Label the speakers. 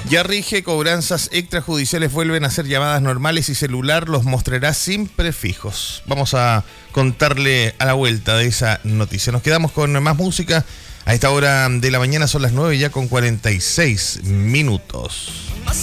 Speaker 1: Ya rige, cobranzas extrajudiciales vuelven a ser llamadas normales y celular los mostrará sin prefijos. Vamos a contarle a la vuelta de esa noticia. Nos quedamos con más música. A esta hora de la mañana son las 9 ya con 46 minutos.